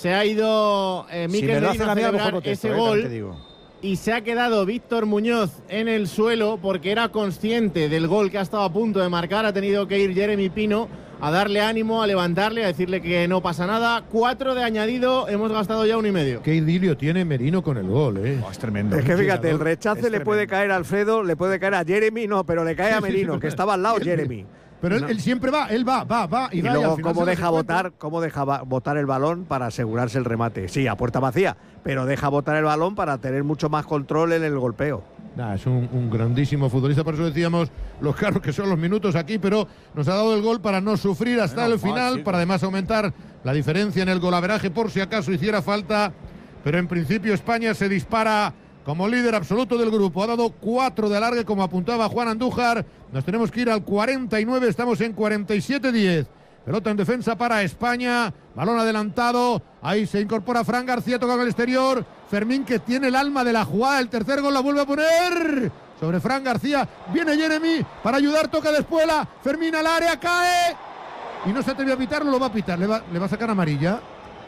Se ha ido Mikel Merino a celebrar ese gol y se ha quedado Víctor Muñoz en el suelo porque era consciente del gol que ha estado a punto de marcar. Ha tenido que ir Jeremy Pino a darle ánimo, a levantarle, a decirle que no pasa nada. 4 de añadido, hemos gastado ya 1,5. Qué idilio tiene Merino con el gol, es tremendo. Es que fíjate, el rechace le puede caer a Alfredo, le puede caer a Jeremy, no, pero le cae a Merino, que estaba al lado Jeremy. Pero él siempre va, él va. Y luego cómo deja botar el balón para asegurarse el remate. Sí, a puerta vacía, pero deja botar el balón para tener mucho más control en el golpeo. Es un grandísimo futbolista, por eso decíamos los caros que son los minutos aquí, pero nos ha dado el gol para no sufrir hasta el final, para además aumentar la diferencia en el golaveraje por si acaso hiciera falta. Pero en principio España se dispara como líder absoluto del grupo. Ha dado 4 de alargue, como apuntaba Juan Andújar. Nos tenemos que ir al 49, estamos en 47-10. Pelota en defensa para España, balón adelantado, ahí se incorpora Fran García, toca con el exterior. Fermín, que tiene el alma de la jugada, el tercer gol la vuelve a poner sobre Fran García. Viene Jeremy para ayudar, toca de espuela. Fermín al área, cae y no se atreve a pitarlo, lo va a pitar. ¿Le va a sacar amarilla?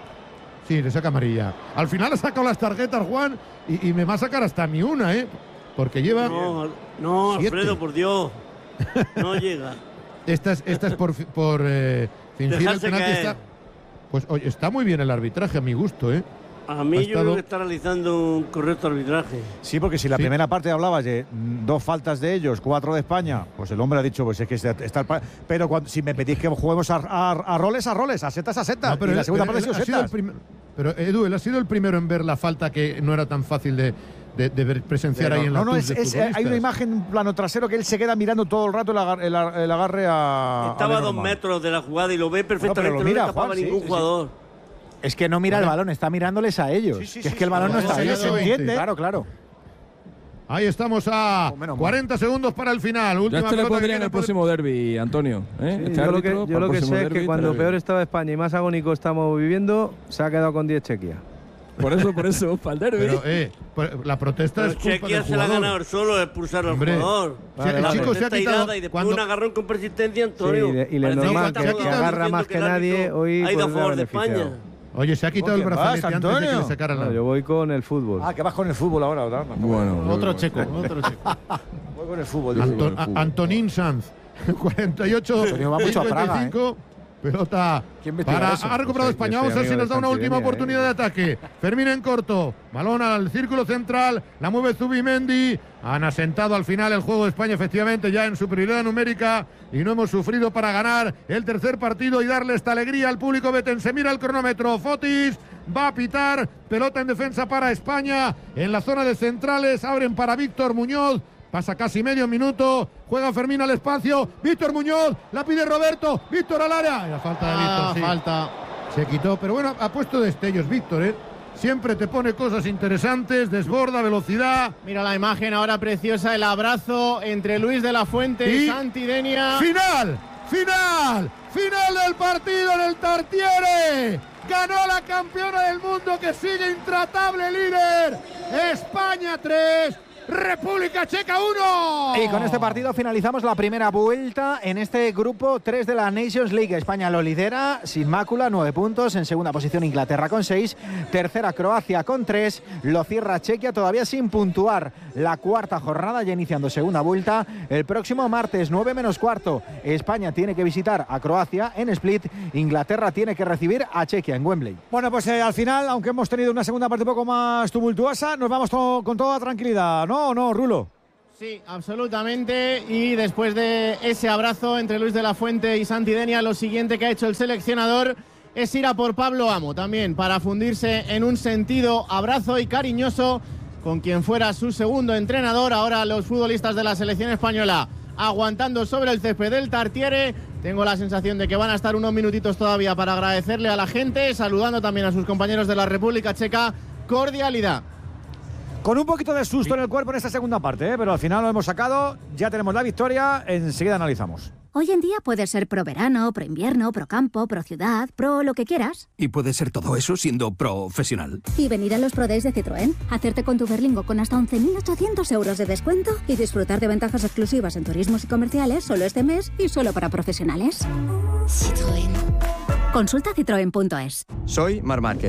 Sí, le saca amarilla. Al final ha sacado las tarjetas, Juan, y me va a sacar hasta mi una, porque lleva. No, Alfredo, por Dios. No llega. Esta es por fingir el penalti. Pues oye, está muy bien el arbitraje, a mi gusto, A mí yo creo que está realizando un correcto arbitraje. Sí, porque si la primera parte hablabas de 2 faltas de ellos, 4 de España, pues el hombre ha dicho, pues es que está pero si me pedís que juguemos a roles, a setas. No, pero y la segunda parte ha sido setas. Pero Edu, él ha sido el primero en ver la falta que no era tan fácil de presenciar ahí en la hay una imagen, un plano trasero, que él se queda mirando todo el rato el agarre a. Estaba a 2 metros de la jugada y lo ve perfectamente, no le escapaba ningún jugador. Es que no mira el balón, está mirándoles a ellos. Es que el balón no está ahí, se entiende. Claro. Ahí estamos a 40 segundos para el final. Última ya le pondría en el próximo derbi, Antonio. Yo lo que sé es que cuando peor estaba España y más agónico estamos viviendo, se ha quedado con 10 Chequia. Por eso, para el derbi. Pero, la protesta es culpa Chequia se la ha ganado solo, expulsar al jugador. El chico se ha quitado. Y después un agarrón con persistencia, Antonio. Sí, y le normal que agarra más que nadie hoy. Ha ido a favor de España. Oye, se ha quitado el brazalete antes de que le sacaran la. Yo voy con el fútbol. Que vas con el fútbol ahora. Bueno, otro checo. Voy con el fútbol. Antonín Sanz, 48, va mucho a Praga, pelota para. Ha recuperado España. Vamos a ver si nos da una última oportunidad de ataque. Fermín en corto. Balón al círculo central. La mueve Zubimendi. Han asentado al final el juego de España, efectivamente, ya en superioridad numérica. Y no hemos sufrido para ganar el tercer partido y darle esta alegría al público betense. Mira el cronómetro. Fotis va a pitar. Pelota en defensa para España. En la zona de centrales abren para Víctor Muñoz. Pasa casi medio minuto, juega Fermín al espacio, Víctor Muñoz, la pide Roberto, Víctor al área. La falta de Víctor, sí. Falta. Se quitó, pero bueno, ha puesto destellos Víctor, Siempre te pone cosas interesantes, desborda, velocidad. Mira la imagen ahora preciosa, el abrazo entre Luis de la Fuente y Santi Denia. ¡Final del partido en el Tartiere! Ganó la campeona del mundo que sigue intratable líder. España 3. República Checa 1. Y con este partido finalizamos la primera vuelta en este grupo 3 de la Nations League. España lo lidera sin mácula, 9 puntos. En segunda posición Inglaterra con 6. Tercera Croacia con 3. Lo cierra Chequia todavía sin puntuar. La cuarta jornada ya iniciando segunda vuelta. El próximo martes 9 menos cuarto. España tiene que visitar a Croacia en Split. Inglaterra tiene que recibir a Chequia en Wembley. Bueno, pues al final, aunque hemos tenido una segunda parte un poco más tumultuosa, nos vamos con toda tranquilidad, ¿no? No, Rulo. Sí, absolutamente. Y después de ese abrazo entre Luis de la Fuente y Santi Denia, lo siguiente que ha hecho el seleccionador es ir a por Pablo Amo también, para fundirse en un sentido abrazo y cariñoso con quien fuera su segundo entrenador. Ahora los futbolistas de la selección española aguantando sobre el césped del Tartiere. Tengo la sensación de que van a estar unos minutitos todavía para agradecerle a la gente, saludando también a sus compañeros de la República Checa. Cordialidad. Con un poquito de susto en el cuerpo en esta segunda parte, pero al final lo hemos sacado, ya tenemos la victoria, enseguida analizamos. Hoy en día puedes ser pro verano, pro invierno, pro campo, pro ciudad, pro lo que quieras. Y puedes ser todo eso siendo profesional. Y venir a los Pro Days de Citroën, hacerte con tu Berlingo con hasta 11.800 euros de descuento y disfrutar de ventajas exclusivas en turismos y comerciales solo este mes y solo para profesionales. Citroën. Consulta citroen.es. Soy Marc Márquez